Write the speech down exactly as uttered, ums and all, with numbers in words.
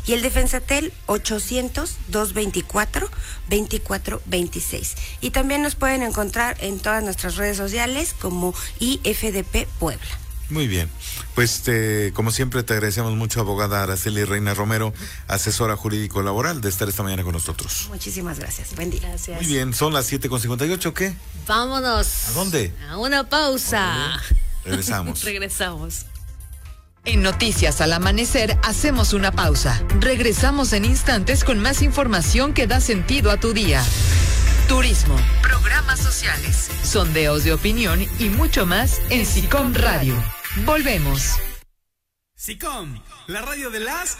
y el de Fensatel ochocientos, doscientos veinticuatro, veinticuatro veintiséis. Y también nos pueden encontrar en todas nuestras redes sociales como I F D P Puebla. Muy bien, pues te, como siempre te agradecemos mucho, abogada Araceli Reina Romero, asesora jurídico laboral, de estar esta mañana con nosotros. Muchísimas gracias, buen día. Gracias. Muy bien, son las siete con cincuenta y ocho, ¿qué? Vámonos. ¿A dónde? A una pausa. Regresamos. Regresamos. En Noticias al Amanecer hacemos una pausa. Regresamos en instantes con más información que da sentido a tu día. Turismo, programas sociales, sondeos de opinión y mucho más en SICOM Radio. Volvemos. SICOM, la radio de las